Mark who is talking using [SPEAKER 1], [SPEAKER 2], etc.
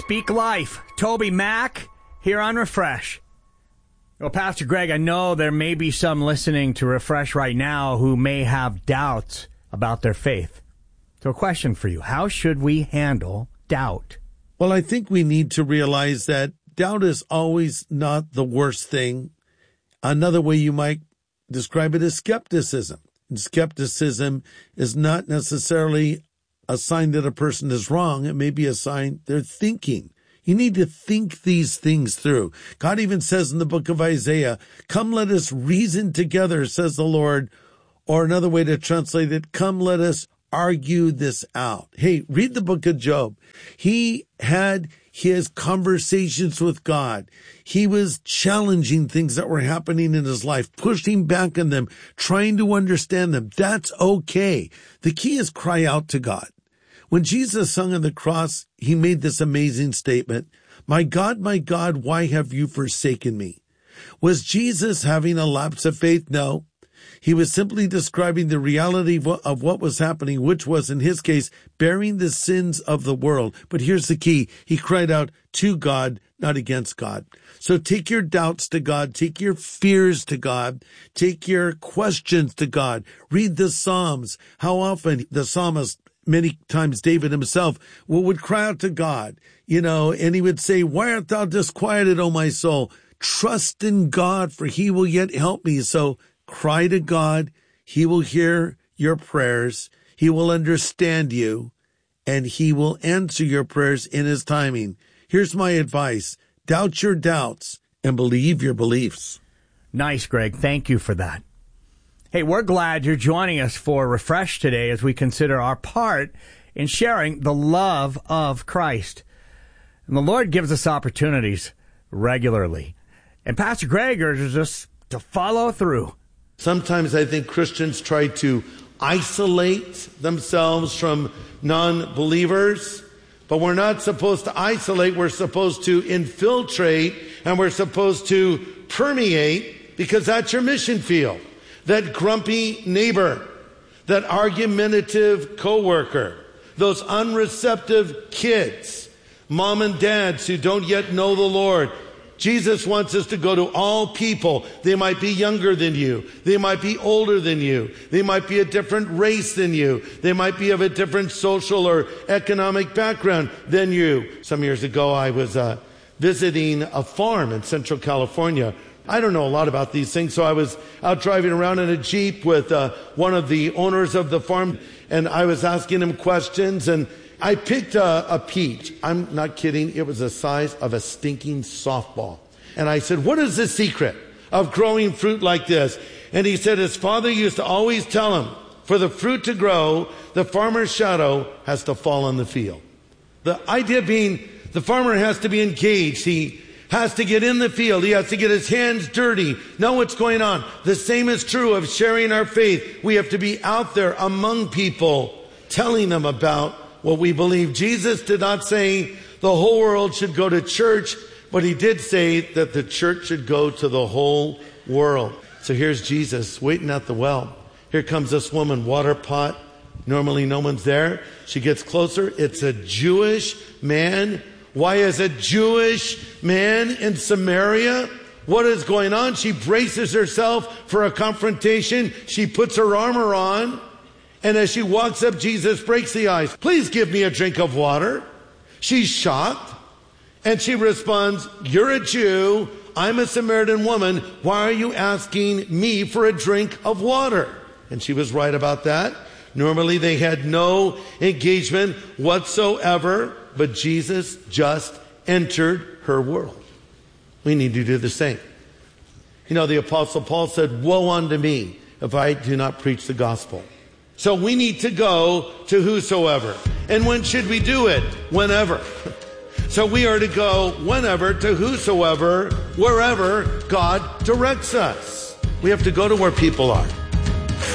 [SPEAKER 1] Speak Life. Toby Mack here on Refresh. Well, Pastor Greg, I know there may be some listening to Refresh right now who may have doubts about their faith. So a question for you. How should we handle doubt?
[SPEAKER 2] Well, I think we need to realize that doubt is always not the worst thing. Another way you might describe it is skepticism. And skepticism is not necessarily a sign that a person is wrong. It may be a sign they're thinking. You need to think these things through. God even says in the book of Isaiah, "Come, let us reason together, says the Lord." Or another way to translate it, "Come, let us argue this out." Hey, read the book of Job. He had his conversations with God. He was challenging things that were happening in his life, pushing back on them, trying to understand them. That's okay. The key is cry out to God. When Jesus hung on the cross, he made this amazing statement, my God, why have you forsaken me?" Was Jesus having a lapse of faith? No. He was simply describing the reality of what was happening, which was, in his case, bearing the sins of the world. But here's the key. He cried out to God, not against God. So take your doubts to God. Take your fears to God. Take your questions to God. Read the Psalms. How often the psalmist, many times David himself, would cry out to God, and he would say, "Why art thou disquieted, O my soul? Trust in God, for he will yet help me." So cry to God. He will hear your prayers. He will understand you, and he will answer your prayers in his timing. Here's my advice. Doubt your doubts and believe your beliefs.
[SPEAKER 1] Nice, Greg. Thank you for that. Hey, we're glad you're joining us for Refresh today as we consider our part in sharing the love of Christ. And the Lord gives us opportunities regularly. And Pastor Greg urges us to follow through.
[SPEAKER 2] Sometimes I think Christians try to isolate themselves from non-believers, but we're not supposed to isolate. We're supposed to infiltrate, and we're supposed to permeate, because that's your mission field. That grumpy neighbor, that argumentative coworker, those unreceptive kids, mom and dads who don't yet know the Lord. Jesus wants us to go to all people. They might be younger than you. They might be older than you. They might be a different race than you. They might be of a different social or economic background than you. Some years ago, I was visiting a farm in Central California. I don't know a lot about these things, so I was out driving around in a Jeep with one of the owners of the farm, and I was asking him questions, and I picked a peach. I'm not kidding. It was the size of a stinking softball. And I said, "What is the secret of growing fruit like this?" And he said his father used to always tell him, for the fruit to grow, the farmer's shadow has to fall on the field. The idea being the farmer has to be engaged. He has to get in the field. He has to get his hands dirty, know what's going on. The same is true of sharing our faith. We have to be out there among people, telling them about what we believe. Jesus did not say the whole world should go to church, but he did say that the church should go to the whole world. So here's Jesus waiting at the well. Here comes this woman, water pot. Normally no one's there. She gets closer. It's a Jewish man. Why is a Jewish man in Samaria? What is going on? She braces herself for a confrontation. She puts her armor on. And as she walks up, Jesus breaks the ice. "Please give me a drink of water." She's shocked. And she responds, "You're a Jew. I'm a Samaritan woman. Why are you asking me for a drink of water?" And she was right about that. Normally they had no engagement whatsoever, but Jesus just entered her world. We need to do the same. The Apostle Paul said, "Woe unto me if I do not preach the gospel." So we need to go to whosoever. And when should we do it? Whenever. So we are to go whenever to whosoever, wherever God directs us. We have to go to where people are.